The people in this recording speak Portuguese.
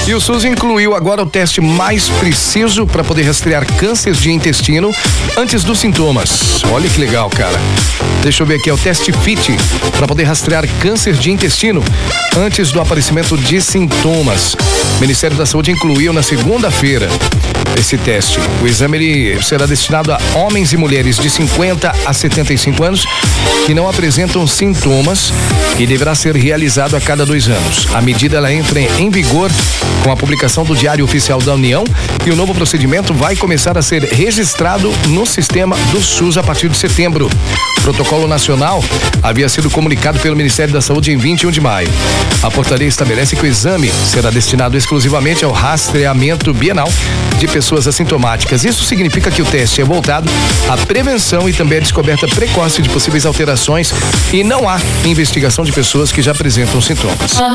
E o SUS incluiu agora o teste mais preciso para poder rastrear câncer de intestino antes dos sintomas. Olha que legal, cara. Deixa eu ver aqui, é o teste FIT para poder rastrear câncer de intestino antes do aparecimento de sintomas. O Ministério da Saúde incluiu na segunda-feira esse teste. O exame ele será destinado a homens e mulheres de 50 a 75 anos que não apresentam sintomas e deverá ser realizado a cada 2 anos. A medida ela entra em vigor com a publicação do Diário Oficial da União e o novo procedimento vai começar a ser registrado no sistema do SUS a partir de setembro. O protocolo nacional havia sido comunicado pelo Ministério da Saúde em 21 de maio. A portaria estabelece que o exame será destinado exclusivamente ao rastreamento bienal de pessoas assintomáticas. Isso significa que o teste é voltado à prevenção e também à descoberta precoce de possíveis alterações e não há investigação de pessoas que já apresentam sintomas.